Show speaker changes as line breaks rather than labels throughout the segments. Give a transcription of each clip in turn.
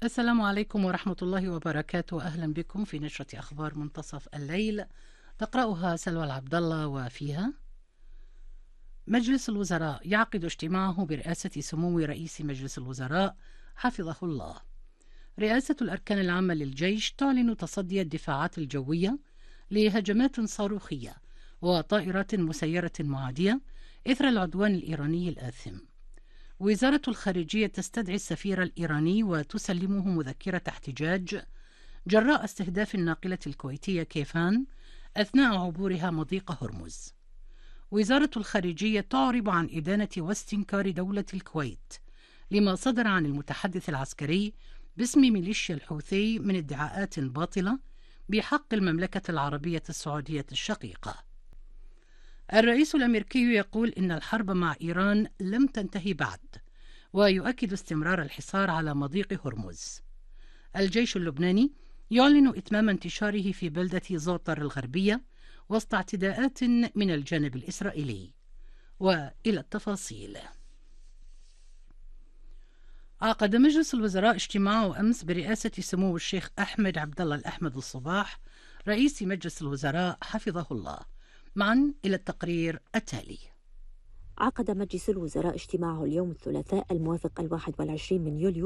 السلام عليكم ورحمة الله وبركاته. أهلا بكم في نشرة أخبار منتصف الليل، تقرأها سلوى العبد الله. وفيها: مجلس الوزراء يعقد اجتماعه برئاسة سمو رئيس مجلس الوزراء حفظه الله. رئاسة الأركان العامة للجيش تعلن تصدي الدفاعات الجوية لهجمات صاروخية وطائرات مسيرة معادية إثر العدوان الإيراني الآثم. وزارة الخارجية تستدعي السفير الإيراني وتسلمه مذكرة احتجاج جراء استهداف الناقلة الكويتية كيفان أثناء عبورها مضيق هرمز. وزارة الخارجية تعرب عن إدانة واستنكار دولة الكويت لما صدر عن المتحدث العسكري باسم ميليشيا الحوثي من ادعاءات باطلة بحق المملكة العربية السعودية الشقيقة. الرئيس الأمريكي يقول إن الحرب مع إيران لم تنتهي بعد، ويؤكد استمرار الحصار على مضيق هرمز. الجيش اللبناني يعلن إتمام انتشاره في بلدة زوطر الغربية وسط اعتداءات من الجانب الإسرائيلي. وإلى التفاصيل. عقد مجلس الوزراء اجتماعه أمس برئاسة سمو الشيخ أحمد عبد الله الأحمد الصباح رئيس مجلس الوزراء حفظه الله. معا إلى التقرير التالي.
عقد مجلس الوزراء اجتماعه اليوم الثلاثاء الموافق 21 من يوليو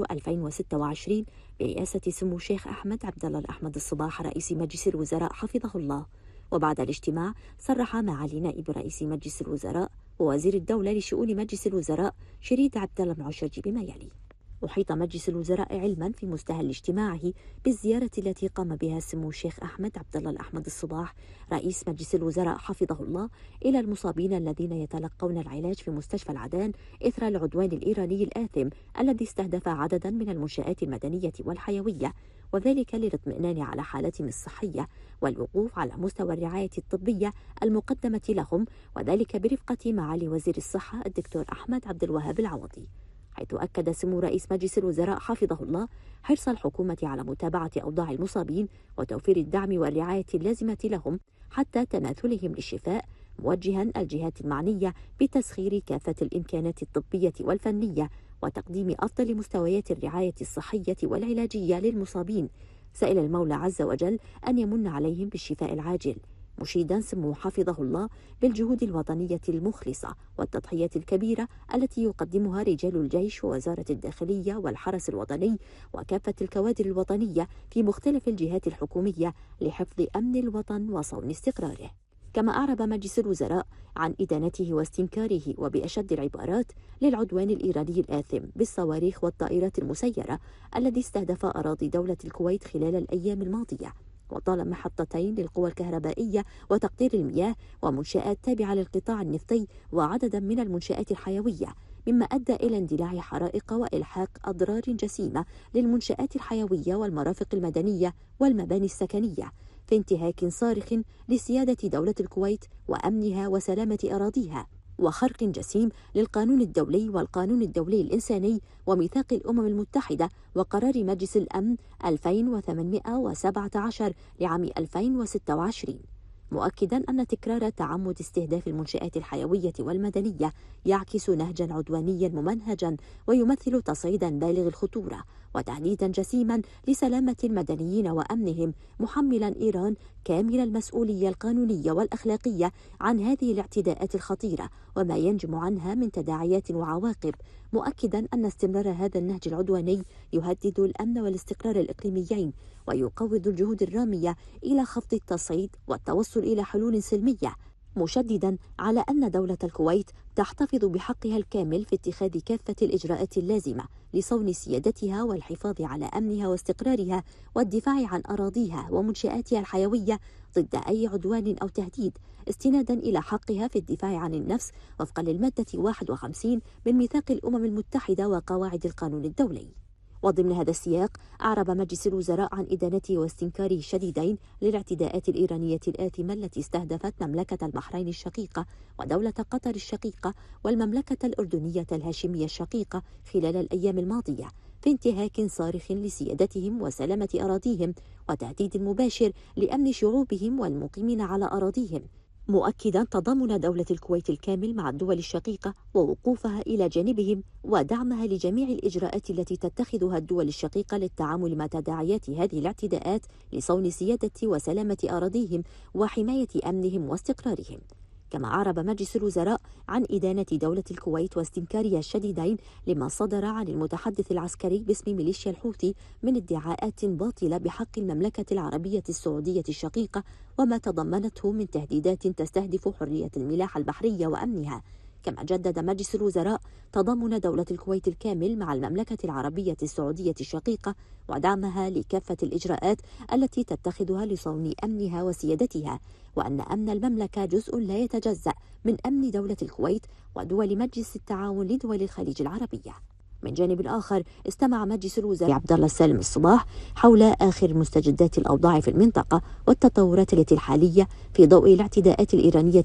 2026 برئاسة سمو الشيخ أحمد عبد الله الأحمد الصباح رئيس مجلس الوزراء حفظه الله. وبعد الاجتماع صرح معالي نائب رئيس مجلس الوزراء ووزير الدولة لشؤون مجلس الوزراء شريد عبد الله المعشرجي بما يلي: أحيط مجلس الوزراء علما في مستهل اجتماعه بالزيارة التي قام بها سمو الشيخ أحمد عبد الله الأحمد الصباح رئيس مجلس الوزراء حفظه الله إلى المصابين الذين يتلقون العلاج في مستشفى العدان إثر العدوان الإيراني الآثم الذي استهدف عددا من المنشآت المدنية والحيوية، وذلك للاطمئنان على حالتهم الصحية والوقوف على مستوى الرعاية الطبية المقدمة لهم، وذلك برفقة معالي وزير الصحة الدكتور أحمد عبد الوهاب العوضي. حيث أكد سمو رئيس مجلس الوزراء حفظه الله حرص الحكومة على متابعة أوضاع المصابين وتوفير الدعم والرعاية اللازمة لهم حتى تماثلهم للشفاء، موجها الجهات المعنية بتسخير كافة الإمكانات الطبية والفنية وتقديم أفضل مستويات الرعاية الصحية والعلاجية للمصابين، سائل المولى عز وجل أن يمن عليهم بالشفاء العاجل، مشيدا سمو حفظه الله بالجهود الوطنية المخلصة والتضحية الكبيرة التي يقدمها رجال الجيش ووزارة الداخلية والحرس الوطني وكافة الكوادر الوطنية في مختلف الجهات الحكومية لحفظ أمن الوطن وصون استقراره. كما أعرب مجلس الوزراء عن إدانته واستنكاره وبأشد العبارات للعدوان الإيراني الآثم بالصواريخ والطائرات المسيرة الذي استهدف أراضي دولة الكويت خلال الأيام الماضية، وطال محطتين للقوى الكهربائية وتقطير المياه ومنشآت تابعة للقطاع النفطي وعددا من المنشآت الحيوية، مما أدى إلى اندلاع حرائق وإلحاق أضرار جسيمة للمنشآت الحيوية والمرافق المدنية والمباني السكنية، في انتهاك صارخ لسيادة دولة الكويت وأمنها وسلامة أراضيها، وخرق جسيم للقانون الدولي والقانون الدولي الإنساني وميثاق الأمم المتحدة وقرار مجلس الأمن 2817 لعام 2026، مؤكدا أن تكرار تعمد استهداف المنشآت الحيوية والمدنية يعكس نهجا عدوانيا ممنهجا ويمثل تصعيدا بالغ الخطورة وتهديدا جسيما لسلامة المدنيين وأمنهم، محملا إيران كامل المسؤولية القانونية والأخلاقية عن هذه الاعتداءات الخطيرة وما ينجم عنها من تداعيات وعواقب، مؤكدا أن استمرار هذا النهج العدواني يهدد الأمن والاستقرار الإقليميين ويقوض الجهود الرامية إلى خفض التصعيد والتوصل إلى حلول سلمية، مشددا على أن دولة الكويت تحتفظ بحقها الكامل في اتخاذ كافة الإجراءات اللازمة لصون سيادتها والحفاظ على أمنها واستقرارها والدفاع عن أراضيها ومنشآتها الحيوية ضد أي عدوان أو تهديد، استنادا إلى حقها في الدفاع عن النفس وفقا للمادة 51 من ميثاق الأمم المتحدة وقواعد القانون الدولي. وضمن هذا السياق أعرب مجلس الوزراء عن إدانته واستنكاره الشديدين للاعتداءات الإيرانية الآثمة التي استهدفت مملكة البحرين الشقيقة ودولة قطر الشقيقة والمملكة الأردنية الهاشمية الشقيقة خلال الأيام الماضية، في انتهاك صارخ لسيادتهم وسلامة أراضيهم وتهديد مباشر لأمن شعوبهم والمقيمين على أراضيهم، مؤكدا تضامن دولة الكويت الكامل مع الدول الشقيقة ووقوفها إلى جانبهم ودعمها لجميع الإجراءات التي تتخذها الدول الشقيقة للتعامل مع تداعيات هذه الاعتداءات لصون سيادة وسلامة أراضيهم وحماية أمنهم واستقرارهم. كما أعرب مجلس الوزراء عن إدانة دولة الكويت واستنكارها الشديدين لما صدر عن المتحدث العسكري باسم ميليشيا الحوثي من ادعاءات باطلة بحق المملكة العربية السعودية الشقيقة وما تضمنته من تهديدات تستهدف حرية الملاحة البحرية وأمنها. كما جدد مجلس الوزراء تضامن دولة الكويت الكامل مع المملكة العربية السعودية الشقيقة ودعمها لكافة الإجراءات التي تتخذها لصون أمنها وسيادتها، وأن أمن المملكة جزء لا يتجزأ من أمن دولة الكويت ودول مجلس التعاون لدول الخليج العربية. من جانب آخر استمع مجلس الوزراء عبد الله سالم الصباح حول آخر مستجدات الأوضاع في المنطقة والتطورات التي الحالية في ضوء الاعتداءات الإيرانية